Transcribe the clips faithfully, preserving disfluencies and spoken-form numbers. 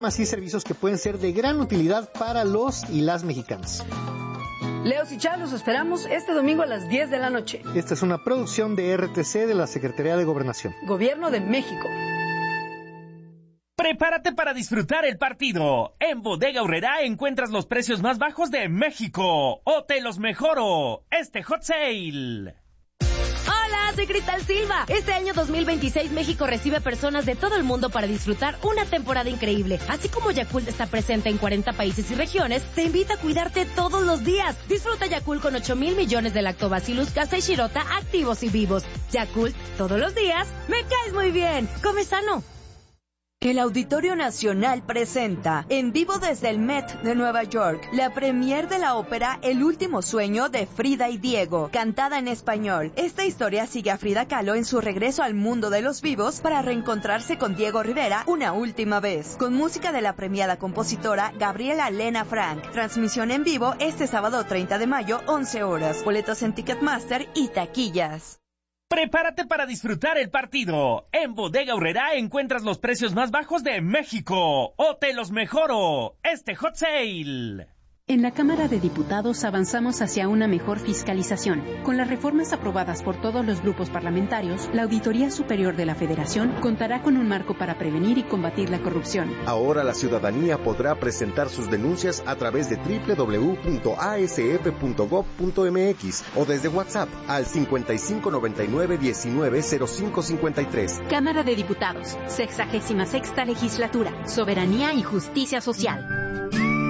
y servicios que pueden ser de gran utilidad para los y las mexicanas. Leos y Chá, los esperamos este domingo a las diez de la noche. Esta es una producción de R T C de la Secretaría de Gobernación. Gobierno de México. Prepárate para disfrutar el partido. En Bodega Aurrerá encuentras los precios más bajos de México. O te los mejoro. Este Hot Sale. Hola, soy Cristal Silva. Este año dos mil veintiséis México recibe personas de todo el mundo para disfrutar una temporada increíble. Así como Yakult está presente en cuarenta países y regiones, te invita a cuidarte todos los días. Disfruta Yakult con ocho mil millones de Lactobacillus casei shirota activos y vivos. Yakult, todos los días, me caes muy bien. Come sano. El Auditorio Nacional presenta, en vivo desde el Met de Nueva York, la premier de la ópera El último sueño de Frida y Diego, cantada en español. Esta historia sigue a Frida Kahlo en su regreso al mundo de los vivos para reencontrarse con Diego Rivera una última vez, con música de la premiada compositora Gabriela Lena Frank. Transmisión en vivo este sábado treinta de mayo, once horas. Boletos en Ticketmaster y taquillas. Prepárate para disfrutar el partido. En Bodega Aurrerá encuentras los precios más bajos de México. O te los mejoro. Este Hot Sale. En la Cámara de Diputados avanzamos hacia una mejor fiscalización. Con las reformas aprobadas por todos los grupos parlamentarios, la Auditoría Superior de la Federación contará con un marco para prevenir y combatir la corrupción. Ahora la ciudadanía podrá presentar sus denuncias a través de doble u doble u doble u punto a s f punto gob punto m x o desde WhatsApp al cincuenta y cinco noventa y nueve diecinueve cero cinco cincuenta y tres. Cámara de Diputados, sexagésima sexta legislatura, soberanía y justicia social.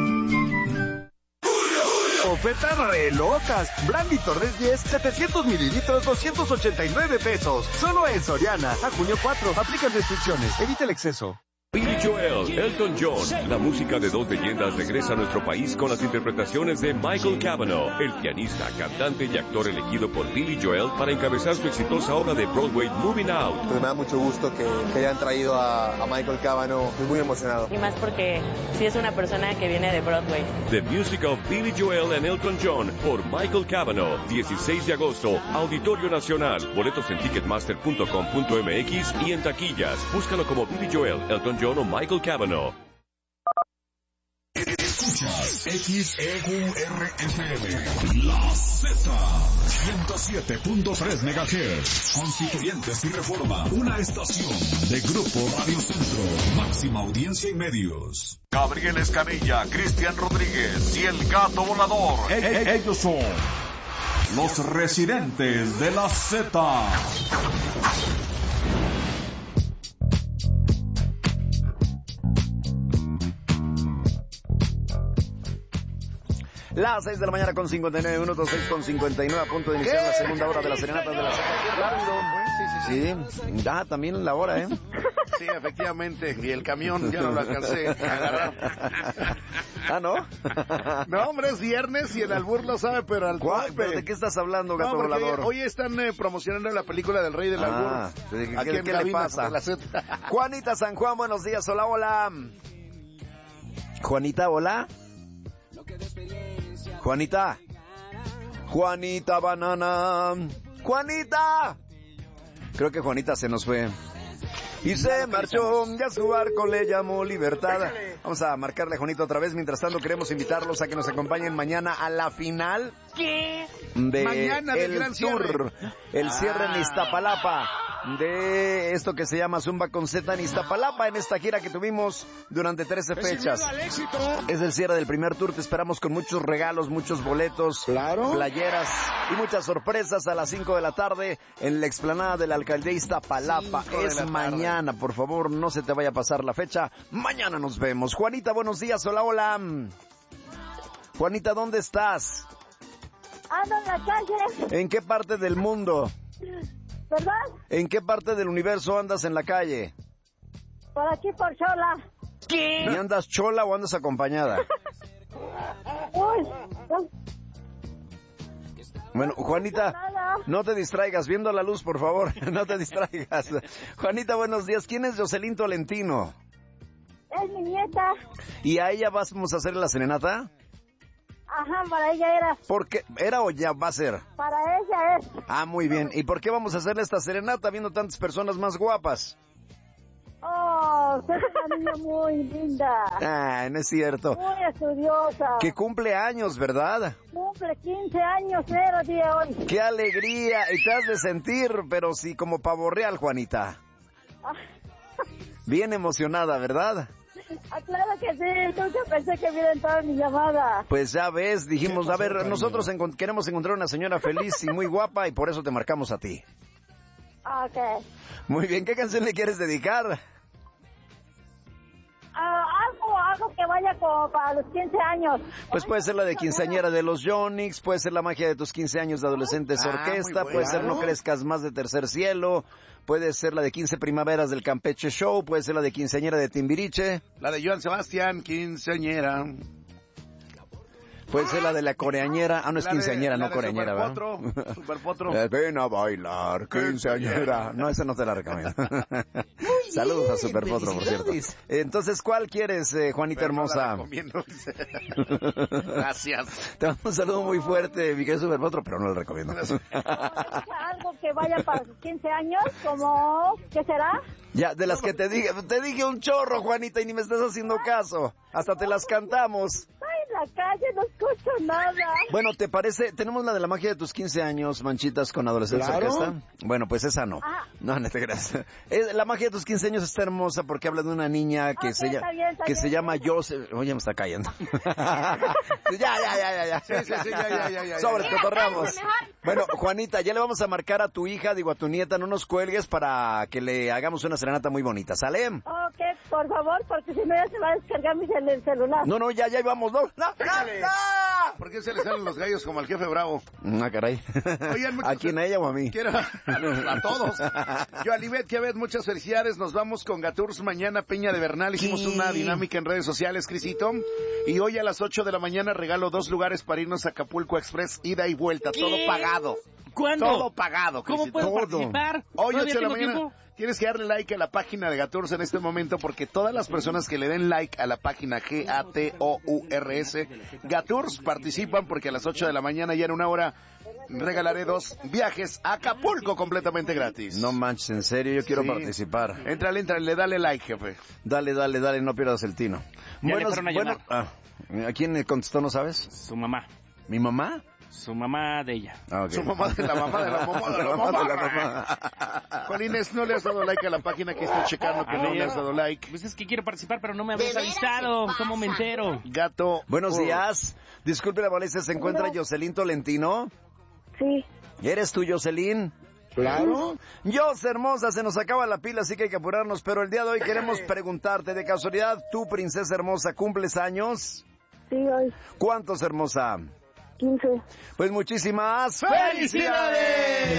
Ofertas re locas. Brandy Torres diez, setecientos mililitros, doscientos ochenta y nueve pesos. Solo en Soriana. A junio cuatro. Aplican restricciones. Evita el exceso. Billy Joel, Elton John, la música de dos leyendas regresa a nuestro país con las interpretaciones de Michael Cavanaugh, el pianista, cantante y actor elegido por Billy Joel para encabezar su exitosa obra de Broadway Moving Out. Pues me da mucho gusto que, que hayan traído a, a Michael Cavanaugh, estoy muy emocionado. Y más porque sí es una persona que viene de Broadway. The Music of Billy Joel and Elton John por Michael Cavanaugh, dieciséis de agosto, Auditorio Nacional, boletos en ticketmaster punto com punto m x y en taquillas. Búscalo como Billy Joel, Elton John o Michael Cavanaugh. Escuchas X E U R F M, La Z, ciento siete punto tres megahertz, Constituyentes y Reforma, una estación de Grupo Radio Centro, máxima audiencia y medios. Gabriel Escamilla, Cristian Rodríguez y el Gato Volador. E- e- ellos son los residentes de La Z. Las seis de la mañana con cincuenta y nueve minutos, seis con cincuenta y nueve, a punto de iniciar la segunda hora de las serenatas de la Z. Rápido. Sí, sí. Ah, también la hora, ¿eh? Sí, efectivamente. Y el camión ya no lo alcancé a agarrar. Ah, ¿no? No, hombre, es viernes y el albur lo sabe, pero al ¿Cuál? ¿Pero de qué estás hablando, Gato no, Volador? Hoy están eh, promocionando la película del Rey del ah, Albur. ¿Qué, Aquí qué, en ¿qué le pasa? La Z. Juanita San Juan, buenos días. Hola, hola. Juanita, hola. Juanita. Juanita Banana. Juanita. Creo que Juanita se nos fue. Y se marchó, ya su barco le llamó Libertad. Vamos a marcarle a Juanito otra vez. Mientras tanto, queremos invitarlos a que nos acompañen mañana a la final. ¿Qué? De mañana del el gran tour, cierre. el ah. cierre en Iztapalapa, de esto que se llama Zumba con Z en Iztapalapa, en esta gira que tuvimos durante trece fechas. Es el cierre del primer tour, te esperamos con muchos regalos, muchos boletos, claro, playeras y muchas sorpresas a las cinco de la tarde en la explanada de la alcaldía Iztapalapa. Es mañana, por favor, no se te vaya a pasar la fecha. Mañana nos vemos. Juanita, buenos días, hola, hola. Juanita, ¿dónde estás? Ando en la calle. ¿En qué parte del mundo? ¿Verdad? ¿En qué parte del universo andas en la calle? Por aquí, por Chola. ¿Qué? ¿Y andas chola o andas acompañada? Uy, no. Bueno, Juanita, no te distraigas, viendo la luz, por favor, no te distraigas. Juanita, buenos días. ¿Quién es Jocelyn Tolentino? Es mi nieta. ¿Y a ella vamos a hacer la serenata? Ajá, para ella era. ¿Por qué? ¿Era o ya va a ser? Para ella es. Ah, muy bien. ¿Y por qué vamos a hacerle esta serenata viendo tantas personas más guapas? Oh, Usted es una niña muy linda. Ah, no es cierto. Muy estudiosa. Que cumple años, ¿verdad? Cumple quince años, cero día hoy. ¡Qué alegría! Y te has de sentir, pero sí, como pavo real, Juanita. Bien emocionada, ¿verdad? Ah, claro que sí. Nunca pensé que hubiera entrado en mi llamada. Pues ya ves, dijimos, a ver, nosotros encont- queremos encontrar una señora feliz y muy guapa y por eso te marcamos a ti. Ok. Muy bien, ¿qué canción le quieres dedicar? Ah, algo, algo que vaya como para los quince años. Pues puede ser la de quinceañera de los Yonix, puede ser la magia de tus quince años de adolescentes Ah, orquesta, muy puede ser bueno. No crezcas más de Tercer Cielo, puede ser la de quince primaveras del Campeche Show, puede ser la de quinceañera de Timbiriche. La de Joan Sebastián, quinceañera. Puede ser la de la coreañera. Ah, no es La de- quinceañera, la no de coreañera, ¿verdad? Superpotro, Superpotro. Eh, Ven a bailar, quinceañera. No, esa no te la recomiendo. Saludos a Superpotro, por cierto. Entonces, ¿cuál quieres, eh, Juanita Pero no la hermosa? recomiendo. Gracias. Te mando un saludo muy fuerte, mi querido Superpotro, pero no lo recomiendo. Algo que vaya para los quince años, como, ¿qué será? Ya, de las que te dije, te dije un chorro, Juanita, y ni me estás haciendo caso. Hasta te las cantamos. Ay, en la calle no escucho nada. Bueno, ¿te parece? Tenemos la de la magia de tus quince años, Manchitas, con adolescencia Claro. orquesta. Bueno, pues esa no. Ah. No, no te creas. Es- La magia de tus quince años está hermosa porque habla de una niña que Ok, se, llama está bien, está que bien. se llama Joseph. Oye, me está cayendo. ya, ya, ya, ya, ya. Sí, sí, sí, ya, ya, ya, ya, Sobres, ya. cotorreamos. Bueno, Juanita, ya le vamos a marcar a tu hija, digo a tu nieta, no nos cuelgues para que le hagamos una serenata muy bonita. ¿Sale? Ok, por favor, porque si no ya se va a descargar mi cel- el celular. No, no, ya, ya íbamos, no. No, Déjale. no, no. ¿Por qué se le salen los gallos como al jefe Bravo? Ah, caray. Oigan, muchas- ¿A quién, a ella o a mí? Quiero a, a todos. Yo, Alibet, Kiabet, muchas felicidades. Nos vamos con Gaturs mañana, Peña de Bernal. Hicimos una dinámica en redes sociales, Crisito. Y hoy a las ocho de la mañana regalo dos lugares para irnos a Acapulco Express, ida y vuelta. ¿Qué? Todo pagado. ¿Cuándo? Todo pagado, ¿Cómo Crisito. puedo Todo. participar? Hoy ¿Todavía ocho de la tengo mañana. tiempo? Tienes que darle like a la página de Gaturs en este momento porque todas las personas que le den like a la página G A T O U R S Gaturs participan porque a las ocho de la mañana y en una hora regalaré dos viajes a Acapulco completamente gratis. No manches, en serio, yo quiero Sí. participar. Entrale, entrale, dale like, jefe. Dale, dale, dale, no pierdas el tino. Ya le fueron a bueno, llamar. ah, ¿a quién le contestó, no sabes? Su mamá. ¿Mi mamá? Su mamá de ella. Ah, ok. Su mamá de la mamá de la mamá de la mamá mamá. de la mamá. Jolines, no le has dado like a la página que estoy checando que A no ver. le has dado like. Pues es que quiero participar, pero no me habías avisado. ¿Cómo me entero? Gato. Buenos oh, días. Disculpe la molestia, ¿se encuentra Jocelyn Tolentino? Sí. ¿Eres tú, Jocelyn? Claro. Jos, hermosa, se nos acaba la pila, así que hay que apurarnos, pero el día de hoy queremos preguntarte, de casualidad, ¿tú, princesa hermosa, cumples años? Sí, hoy. ¿Cuántos, hermosa? quince. Pues muchísimas ¡Felicidades!